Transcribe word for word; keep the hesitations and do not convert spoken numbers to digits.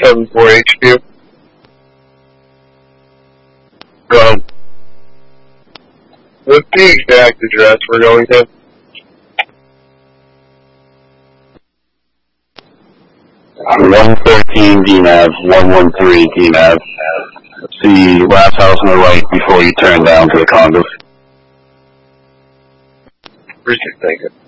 seven four H Q. Go ahead. What's the exact address we're going to? one thirteen D Nav, one one three D Nav. It's the last house on the right before you turn down to the condos. Appreciate it. Thank you.